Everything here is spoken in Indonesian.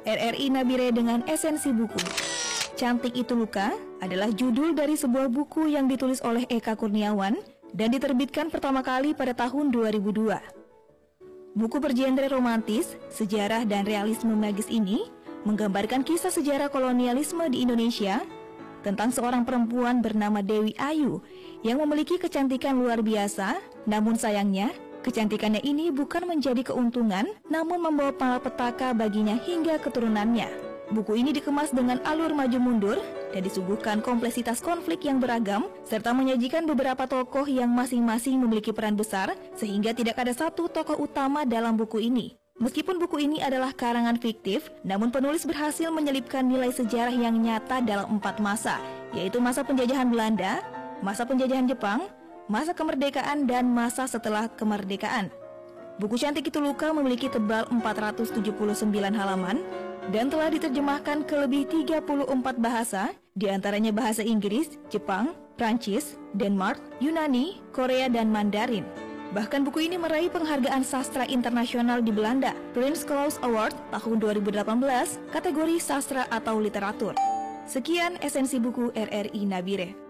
RRI Nabire dengan esensi buku. Cantik Itu Luka adalah judul dari sebuah buku yang ditulis oleh Eka Kurniawan dan diterbitkan pertama kali pada tahun 2002. Buku bergenre romantis, sejarah, dan realisme magis ini menggambarkan kisah sejarah kolonialisme di Indonesia tentang seorang perempuan bernama Dewi Ayu yang memiliki kecantikan luar biasa, namun sayangnya kecantikannya ini bukan menjadi keuntungan, namun membawa malapetaka baginya hingga keturunannya. Buku ini dikemas dengan alur maju mundur dan disuguhkan kompleksitas konflik yang beragam, serta menyajikan beberapa tokoh yang masing-masing memiliki peran besar, sehingga tidak ada satu tokoh utama dalam buku ini. Meskipun buku ini adalah karangan fiktif, namun penulis berhasil menyelipkan nilai sejarah yang nyata dalam 4 masa, yaitu masa penjajahan Belanda, masa penjajahan Jepang, masa kemerdekaan, dan masa setelah kemerdekaan. Buku Cantik Itu Luka memiliki tebal 479 halaman dan telah diterjemahkan ke lebih 34 bahasa, diantaranya bahasa Inggris, Jepang, Prancis, Denmark, Yunani, Korea, dan Mandarin. Bahkan buku ini meraih penghargaan sastra internasional di Belanda, Prins Claus Award tahun 2018, kategori sastra atau literatur. Sekian esensi buku RRI Nabire.